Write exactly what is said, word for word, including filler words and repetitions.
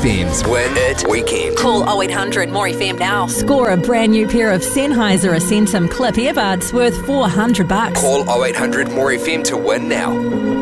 F M's Win It Weekend. Call oh eight hundred more F M now. Score a brand new pair of Sennheiser Ascentum clip earbuds worth four hundred bucks. Call oh eight hundred more F M to win now.